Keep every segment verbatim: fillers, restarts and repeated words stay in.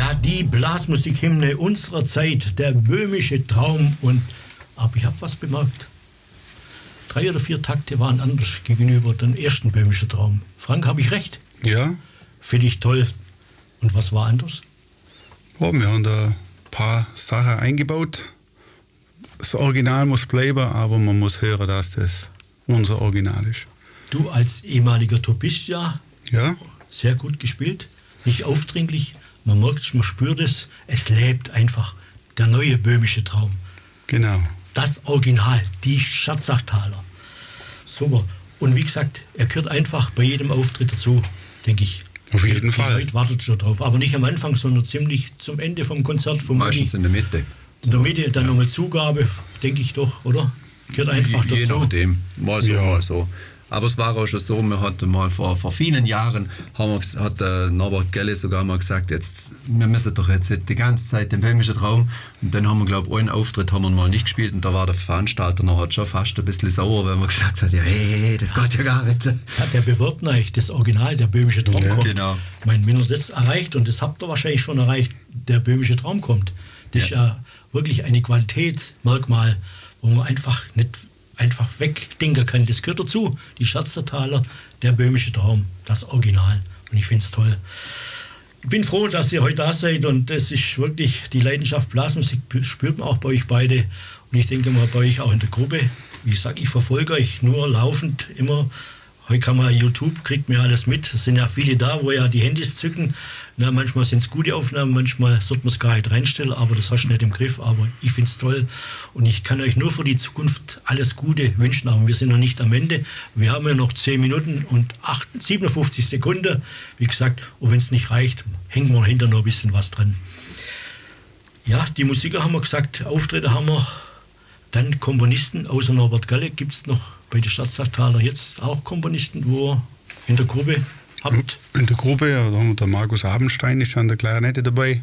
Ja, die Blasmusikhymne unserer Zeit, der böhmische Traum. Und, aber ich habe was bemerkt. Drei oder vier Takte waren anders gegenüber dem ersten böhmischen Traum. Frank, habe ich recht? Ja. Finde ich toll. Und was war anders? Oh, wir haben da ein paar Sachen eingebaut. Das Original muss bleiben, aber man muss hören, dass das unser Original ist. Du als ehemaliger Tubist, ja, Ja. sehr gut gespielt. Nicht aufdringlich. Man merkt es, man spürt es. Es lebt einfach. Der neue böhmische Traum. Genau. Das Original, die Schatzachtaler. Super. Und wie gesagt, er gehört einfach bei jedem Auftritt dazu, denke ich. Auf jeden die Fall. Die Leute wartet schon drauf. Aber nicht am Anfang, sondern ziemlich zum Ende vom Konzert. Meistens in der Mitte. In der Mitte, dann ja. nochmal Zugabe, denke ich doch, oder? Gehört einfach je, je dazu. Je nachdem. Mal so, ja. mal so. Aber es war auch schon so, wir hatten mal vor, vor vielen Jahren, haben wir, hat äh, Norbert Gelle sogar mal gesagt, jetzt, wir müssen doch jetzt die ganze Zeit den böhmischen Traum. Und dann haben wir, glaube ich, einen Auftritt haben wir mal nicht gespielt und da war der Veranstalter noch hat schon fast ein bisschen sauer, weil man gesagt hat, ja, hey, das geht ja gar nicht. Ja, der bewirbt eigentlich das Original, der böhmische Traum ja, kommt. Genau. Ich meine, wenn ihr das erreicht, und das habt ihr wahrscheinlich schon erreicht, der böhmische Traum kommt. Das ja. ist ja wirklich ein Qualitätsmerkmal, wo man einfach nicht einfach wegdenken kann. Das gehört dazu. Die Schatzertaler, der böhmische Traum, das Original. Und ich finde es toll. Ich bin froh, dass ihr heute da seid und das ist wirklich, die Leidenschaft Blasmusik spürt man auch bei euch beide. Und ich denke mal bei euch auch in der Gruppe. Wie ich sage, ich verfolge euch nur laufend immer. Heute kann man YouTube, kriegt mir alles mit. Es sind ja viele da, wo ja die Handys zücken. Na, manchmal sind es gute Aufnahmen, manchmal sollte man es gar nicht reinstellen, aber das hast du nicht im Griff. Aber ich finde es toll und ich kann euch nur für die Zukunft alles Gute wünschen. Aber wir sind noch nicht am Ende. Wir haben ja noch zehn Minuten und siebenundfünfzig Sekunden. Wie gesagt, und wenn es nicht reicht, hängen wir hinter noch ein bisschen was dran. Ja, die Musiker haben wir gesagt, Auftritte haben wir. Dann Komponisten, außer Norbert Galle, gibt es noch bei den Schatzachtaler jetzt auch Komponisten, wo ihr in der Gruppe habt? In der Gruppe, ja, da haben wir der Markus Abenstein, ist an der Klarinette dabei.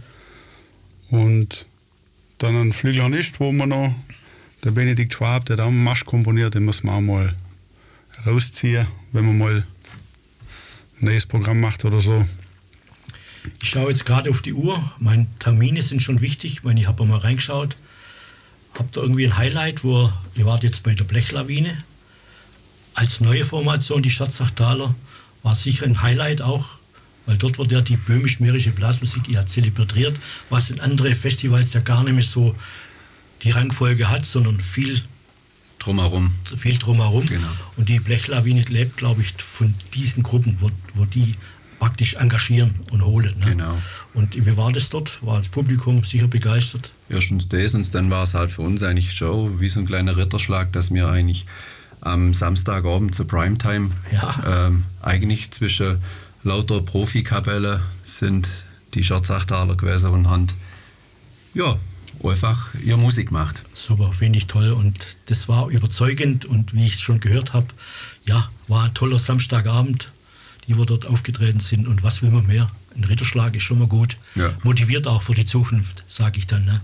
Und dann ein Flügelhornist, wo wir noch, der Benedikt Schwab, der hat auch einen Marsch komponiert, den muss man auch mal rausziehen, wenn man mal ein neues Programm macht oder so. Ich schaue jetzt gerade auf die Uhr, meine Termine sind schon wichtig, ich meine, ich habe mal reingeschaut. Habt ihr irgendwie ein Highlight, wo ihr wart jetzt bei der Blechlawine als neue Formation, die Schatzachtaler, war sicher ein Highlight auch, weil dort wird ja die böhmisch-mährische Blasmusik ja zelebriert, was in anderen Festivals ja gar nicht mehr so die Rangfolge hat, sondern viel drumherum. Viel drumherum. Genau. Und die Blechlawine lebt, glaube ich, von diesen Gruppen, wo, wo die praktisch engagieren und holen. Ne? Genau. Und wie war das dort? War das Publikum sicher begeistert? Erstens das und dann war es halt für uns eigentlich schon wie so ein kleiner Ritterschlag, dass wir eigentlich am Samstagabend zur Primetime ja. ähm, eigentlich zwischen lauter Profikapelle sind die Schatzachtaler gewesen und haben ja, einfach ihre Musik gemacht. Super, finde ich toll und das war überzeugend und wie ich es schon gehört habe, ja, war ein toller Samstagabend, die wir dort aufgetreten sind und was will man mehr? Ein Ritterschlag ist schon mal gut, ja. Motiviert auch für die Zukunft, sage ich dann. Ne?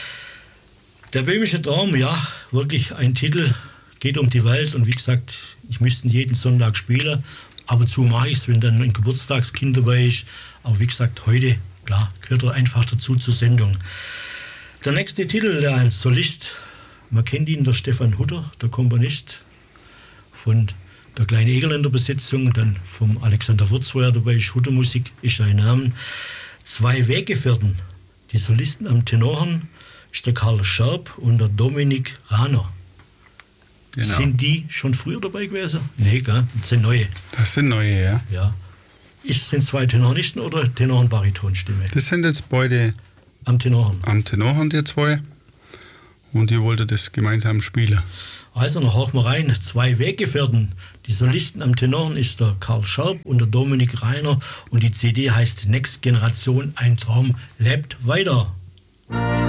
Der böhmische Traum, ja, wirklich ein Titel, geht um die Welt und wie gesagt, ich müsste jeden Sonntag spielen, ab und zu mache ich es, wenn dann ein Geburtstagskind dabei ist, aber wie gesagt, heute, klar, gehört er einfach dazu zur Sendung. Der nächste Titel, der ein Solist, man kennt ihn, der Stefan Hutter, der Komponist von der kleinen Egerländer Besetzung, dann vom Alexander Wurz, wo er dabei ist, Huttermusik ist sein Name. Zwei Weggefährten, die Solisten am Tenorhorn ist der Karl Scherb und der Dominik Rahner. Genau. Sind die schon früher dabei gewesen? Nee, gell? Das sind neue. Das sind neue, ja. Ja. Ist, sind zwei Tenoristen oder Tenorhorn-Baritonstimme? Das sind jetzt beide am Tenorhorn. Am Tenorhorn, die zwei. Und die wollten das gemeinsam spielen. Also, noch hauchen wir rein. Zwei Weggefährten. Die Solisten am Tenorhorn ist der Karl Scherb und der Dominik Rahner. Und die C D heißt Next Generation, ein Traum lebt weiter.